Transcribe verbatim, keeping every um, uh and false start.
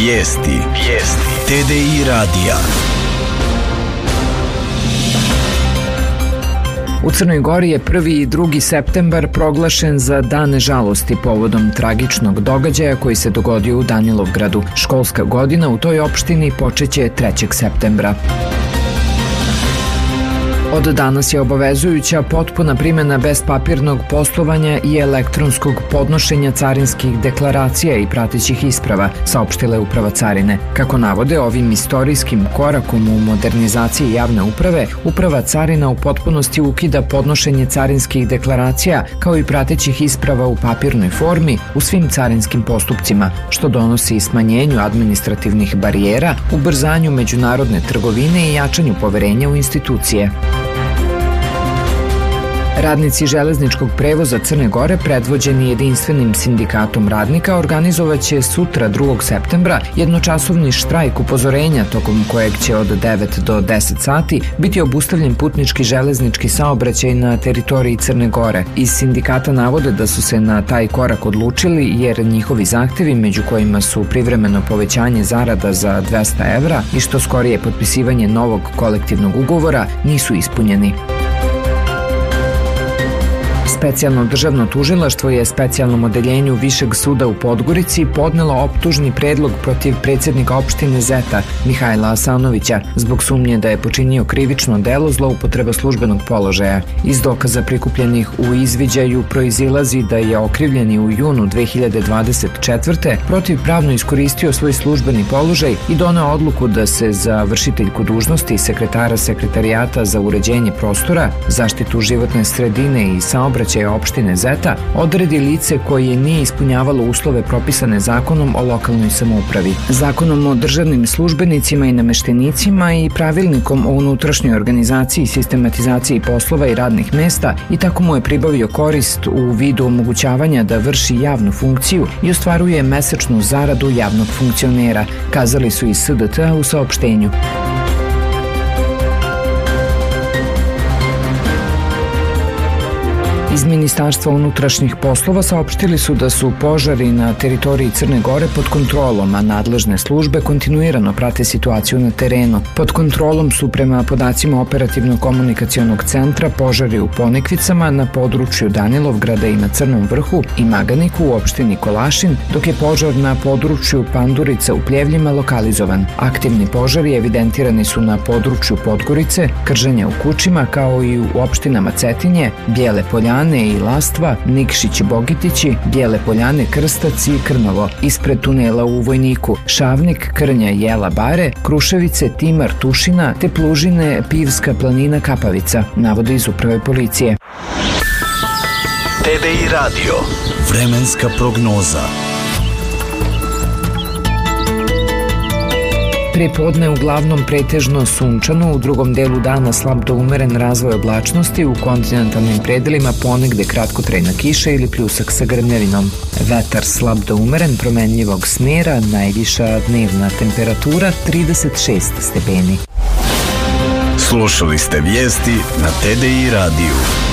Vijesti. Vijesti. T D I radija. U Crnoj Gori je prvi i drugi septembar proglašen za dane žalosti povodom tragičnog događaja koji se dogodio u Danilovgradu. Školska godina u toj opštini počeće trećeg septembra. Od danas je obavezujuća potpuna primjena bezpapirnog poslovanja i elektronskog podnošenja carinskih deklaracija i pratećih isprava, saopštila je Uprava carine. Kako navode, ovim istorijskim korakom u modernizaciji javne uprave, Uprava carina u potpunosti ukida podnošenje carinskih deklaracija kao i pratećih isprava u papirnoj formi u svim carinskim postupcima, što donosi smanjenju administrativnih barijera, ubrzanju međunarodne trgovine i jačanju poverenja u institucije. Radnici železničkog prevoza Crne Gore, predvođeni jedinstvenim sindikatom radnika, organizovaće sutra drugog septembra jednočasovni štrajk upozorenja tokom kojeg će od devet do deset sati biti obustavljen putnički železnički saobraćaj na teritoriji Crne Gore. Iz sindikata navode da su se na taj korak odlučili jer njihovi zahtevi, među kojima su privremeno povećanje zarada za dvesta evra i što skorije potpisivanje novog kolektivnog ugovora, nisu ispunjeni. Specijalno državno tužilaštvo je specijalnom odeljenju Višeg suda u Podgorici podnelo optužni predlog protiv predsjednika opštine Zeta, Mihajla Asanovića, zbog sumnje da je počinio krivično delo zloupotreba službenog položaja. Iz dokaza prikupljenih u izviđaju proizilazi da je okrivljeni u junu dve hiljade dvadeset četvrte protivpravno iskoristio svoj službeni položaj i doneo odluku da se za vršiteljku dužnosti sekretara Sekretarijata za uređenje prostora, zaštitu životne sredine i saobraćaja opštine Zeta odredi lice koje nije ispunjavalo uslove propisane zakonom o lokalnoj samoupravi, zakonom o državnim službenicima i nameštenicima i pravilnikom o unutrašnjoj organizaciji i sistematizaciji poslova i radnih mesta, i tako mu je pribavio korist u vidu omogućavanja da vrši javnu funkciju i ostvaruje mesečnu zaradu javnog funkcionera, kazali su iz S D T-a u saopštenju. Iz Ministarstva unutrašnjih poslova saopštili su da su požari na teritoriji Crne Gore pod kontrolom, a nadležne službe kontinuirano prate situaciju na terenu. Pod kontrolom su prema podacima Operativno-komunikacionog centra požari u Ponikvicama, na području Danilovgrada i na Crnom vrhu i Maganiku u opštini Kolašin, dok je požar na području Pandurica u Pljevljima lokalizovan. Aktivni požari evidentirani su na području Podgorice, Krženja u Kučima, kao i u opštinama Cetinje, Bijele Poljane i Lastva, Nikšić, Bogitići, Bijele Poljane, Krstac i Krnovo, ispred tunela u Vojniku, Šavnik, Krnja, Jela, Bare, Kruševice, Timar, Tušina, te Plužine, Pivska planina, Kapavica, navode iz Uprave policije. T D I radio. Vremenska prognoza. Prepodne uglavnom pretežno sunčano, u drugom delu dana slab do umeren razvoj oblačnosti, u kontinentalnim predelima ponegde kratkotrajna kiša ili pljusak sa grmljavinom. Vetar slab do umeren, promenljivog smjera, najviša dnevna temperatura trideset šest stepeni. Slušali ste vijesti na T D I radiju.